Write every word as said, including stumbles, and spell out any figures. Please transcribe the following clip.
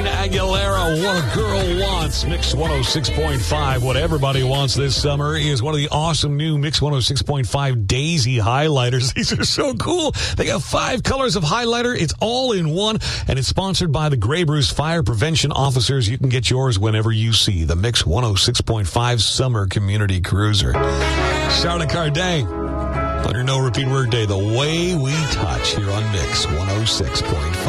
Christina Aguilera, What a Girl Wants. Mix one oh six point five. What everybody wants this summer is one of the awesome new Mix one oh six point five Daisy highlighters. These are so cool. They got five colors of highlighter. It's all in one, and it's sponsored by the Grey Bruce Fire Prevention Officers. You can get yours whenever you see the Mix one oh six point five Summer Community Cruiser. Charlotte Cardin on your no repeat word day, The Way We Touch, here on Mix one oh six point five.